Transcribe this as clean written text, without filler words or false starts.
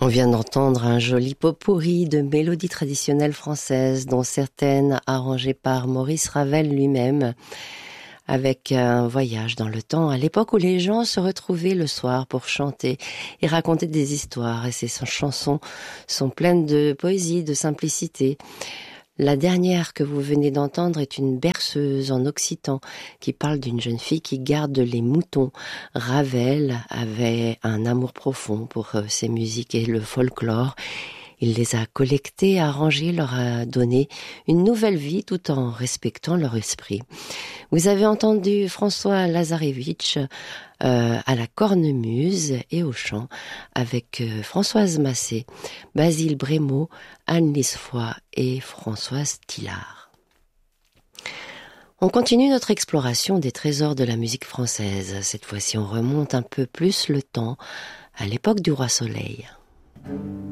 On vient d'entendre un joli pot-pourri de mélodies traditionnelles françaises, dont certaines arrangées par Maurice Ravel lui-même, avec un voyage dans le temps, à l'époque où les gens se retrouvaient le soir pour chanter et raconter des histoires. Et ces chansons sont pleines de poésie, de simplicité. La dernière que vous venez d'entendre est une berceuse en occitan qui parle d'une jeune fille qui garde les moutons. Ravel avait un amour profond pour ces musiques et le folklore. Il les a collectés, arrangés, leur a donné une nouvelle vie tout en respectant leur esprit. Vous avez entendu François Lazarevitch à la cornemuse et au chant avec Françoise Massé, Basile Brémaud, Anne-Lise Foy et Françoise Tillard. On continue notre exploration des trésors de la musique française. Cette fois-ci, on remonte un peu plus le temps, à l'époque du Roi Soleil.